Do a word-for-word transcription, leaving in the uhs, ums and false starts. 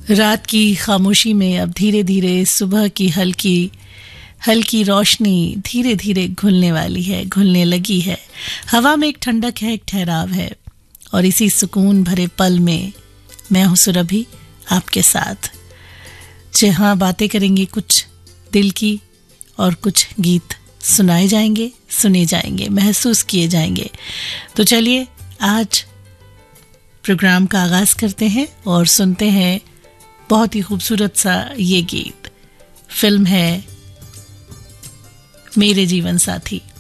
रात की खामोशी में अब धीरे धीरे सुबह की हल्की हल्की रोशनी धीरे धीरे घुलने वाली है, घुलने लगी है। हवा में एक ठंडक है, एक ठहराव है, और इसी सुकून भरे पल में मैं हूं सुरभि आपके साथ। जी हाँ, बातें करेंगे कुछ दिल की और कुछ गीत सुनाए जाएंगे, सुने जाएंगे, महसूस किए जाएंगे। तो चलिए आज प्रोग्राम का आगाज करते हैं और सुनते हैं बहुत ही खूबसूरत सा ये गीत। फिल्म है मेरे जीवन साथी।